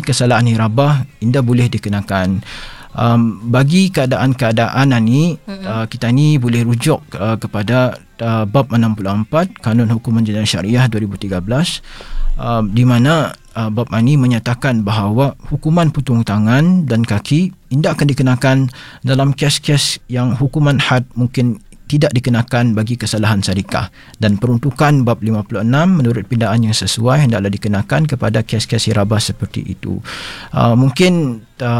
kesalahan hirabah indah boleh dikenakan. Bagi keadaan-keadaan ni kita ni boleh rujuk kepada bab 64 Kanun Hukuman Jenayah Syariah 2013, di mana bab ini menyatakan bahawa hukuman potong tangan dan kaki tidak akan dikenakan dalam kes-kes yang hukuman had mungkin tidak dikenakan bagi kesalahan syarikah, dan peruntukan bab 56 menurut pindaan yang sesuai hendaklah dikenakan kepada kes-kes hirabah seperti itu. Mungkin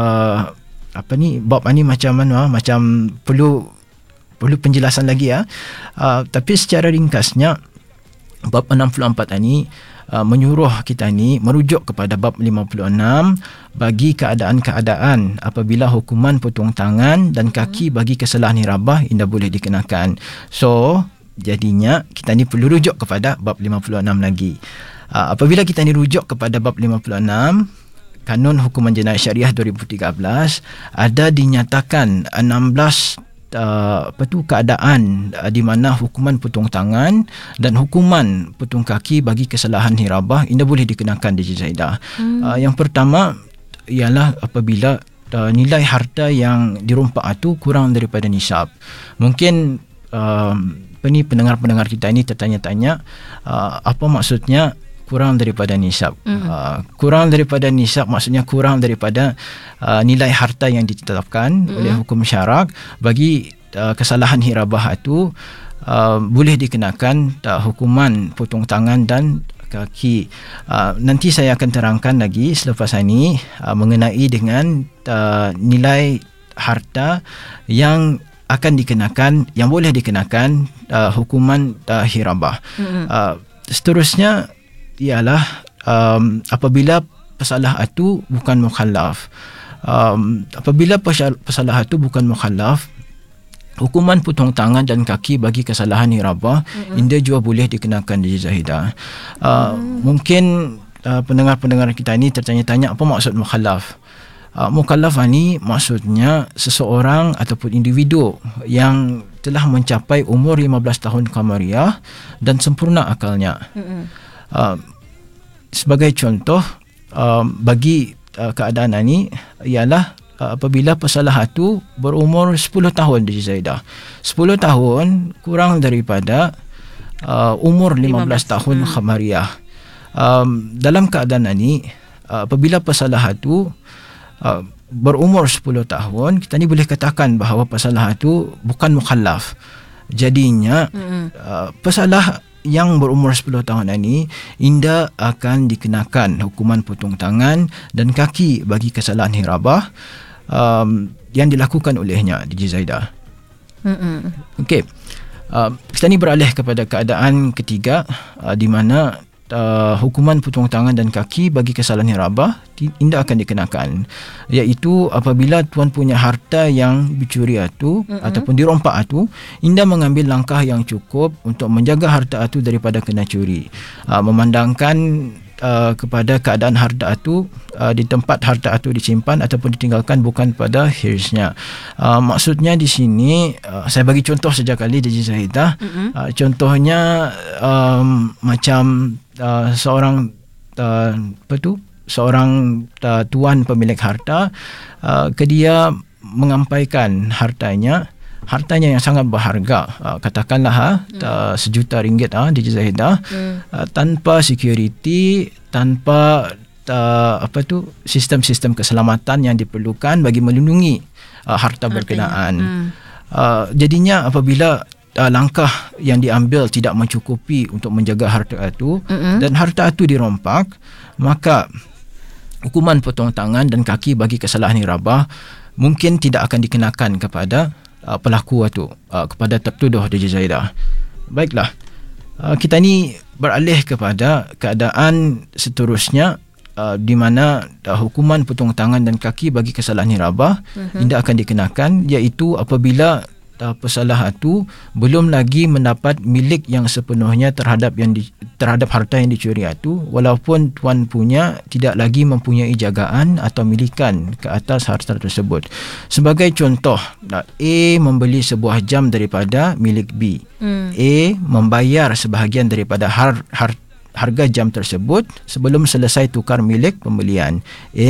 bab ni macam mana, macam perlu penjelasan lagi tapi secara ringkasnya bab 64 ni menyuruh kita ni merujuk kepada bab 56 bagi keadaan-keadaan apabila hukuman potong tangan dan kaki bagi kesalahan hirabah tidak boleh dikenakan. So jadinya kita ni perlu rujuk kepada bab 56 lagi. Apabila kita ni rujuk kepada bab 56 Kanun Hukuman Jenayah Syariah 2013, ada dinyatakan 16 keadaan di mana hukuman potong tangan dan hukuman potong kaki bagi kesalahan hirabah tidak boleh dikenakan di Zaidah. Yang pertama ialah apabila nilai harta yang dirompak itu kurang daripada nisab. Mungkin pendengar-pendengar kita ini tertanya-tanya apa maksudnya kurang daripada nisab. Kurang daripada nisab maksudnya kurang daripada nilai harta yang ditetapkan oleh hukum syarak. Bagi kesalahan hirabah itu boleh dikenakan hukuman potong tangan dan kaki. Nanti saya akan terangkan lagi selepas ini mengenai dengan nilai harta yang akan dikenakan, yang boleh dikenakan hukuman hirabah. Seterusnya ialah apabila pesalah itu bukan mukhallaf. Apabila pesalah itu bukan mukhallaf, hukuman potong tangan dan kaki bagi kesalahan hirabah indah juga boleh dikenakan di Zahidah. Mungkin pendengar-pendengar kita ini tertanya-tanya apa maksud mukhallaf. Mukallaf ni maksudnya seseorang ataupun individu yang telah mencapai umur 15 tahun Qamariah dan sempurna akalnya. Sebagai contoh bagi keadaan ini ialah apabila pesalah itu berumur 10 tahun di Zaidah. 10 tahun kurang daripada umur 15 tahun Qamariah. Dalam keadaan ini apabila pesalah itu berumur 10 tahun, kita ni boleh katakan bahawa pesalah itu bukan mukhallaf. Jadinya pesalah yang berumur 10 tahun ini indah akan dikenakan hukuman potong tangan dan kaki bagi kesalahan hirabah yang dilakukan olehnya di Zaidah. Okey. Kita ni beralih kepada keadaan ketiga di mana hukuman potong tangan dan kaki bagi kesalahan hirabah indah akan dikenakan, iaitu apabila tuan punya harta yang dicuri itu ataupun dirompak itu indah mengambil langkah yang cukup untuk menjaga harta itu daripada kena curi, memandangkan kepada keadaan harta itu di tempat harta itu disimpan ataupun ditinggalkan bukan pada hirsnya. Maksudnya di sini saya bagi contoh saja kali di Zahidah. Contohnya macam seorang tuan pemilik harta, dia mengampaikan hartanya yang sangat berharga, katakanlah RM1,000,000 di Zahidah, tanpa security, tanpa sistem-sistem keselamatan yang diperlukan bagi melindungi harta berkenaan. Jadinya apabila langkah yang diambil tidak mencukupi untuk menjaga harta itu dan harta itu dirompak, maka hukuman potong tangan dan kaki bagi kesalahan hirabah mungkin tidak akan dikenakan kepada pelaku itu, kepada tertuduh di Zaidah. Baiklah, kita ni beralih kepada keadaan seterusnya di mana hukuman potong tangan dan kaki bagi kesalahan hirabah tidak akan dikenakan, iaitu apabila pesalah itu belum lagi mendapat milik yang sepenuhnya terhadap harta yang dicuri itu, walaupun tuan punya tidak lagi mempunyai jagaan atau milikan ke atas harta tersebut. Sebagai contoh, A membeli sebuah jam daripada milik B. A membayar sebahagian daripada harga jam tersebut sebelum selesai tukar milik pembelian. A